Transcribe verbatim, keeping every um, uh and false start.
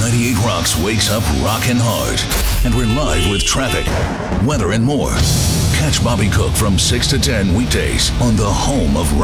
ninety-eight Rocks wakes up rockin' hard. And we're live with traffic, weather, and more. Catch Bobby Cook from six to ten weekdays on the home of rock.